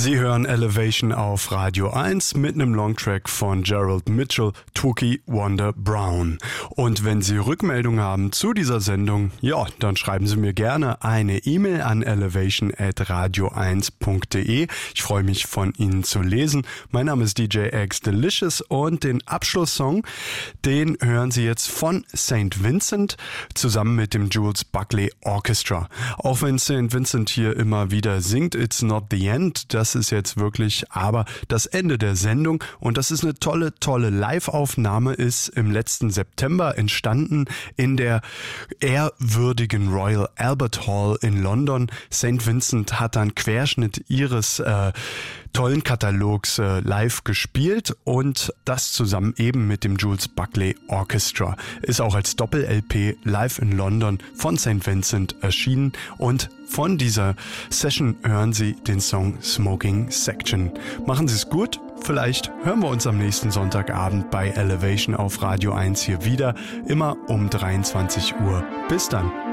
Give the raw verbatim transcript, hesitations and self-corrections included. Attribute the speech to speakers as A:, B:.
A: Sie hören Elevation auf Radio eins mit einem Longtrack von Gerald Mitchell, Twookie Wonder Brown. Und wenn Sie Rückmeldungen haben zu dieser Sendung, ja, dann schreiben Sie mir gerne eine E-Mail an elevation at radio eins punkt de. Ich freue mich, von Ihnen zu lesen. Mein Name ist D J X Delicious und den Abschlusssong, den hören Sie jetzt von Saint Vincent zusammen mit dem Jules Buckley Orchestra. Auch wenn Saint Vincent hier immer wieder singt, It's not the end, das ist jetzt wirklich aber das Ende der Sendung und das ist eine tolle, tolle Live-Aufnahme, ist im letzten September entstanden in der ehrwürdigen Royal Albert Hall in London. Saint Vincent hat dann Querschnitt ihres äh, tollen Katalogs äh, live gespielt und das zusammen eben mit dem Jules Buckley Orchestra. Ist auch als Doppel-L P live in London von Saint Vincent erschienen und von dieser Session hören Sie den Song Smoking Section. Machen Sie es gut. Vielleicht hören wir uns am nächsten Sonntagabend bei Elevation auf Radio eins hier wieder, immer um dreiundzwanzig Uhr. Bis dann.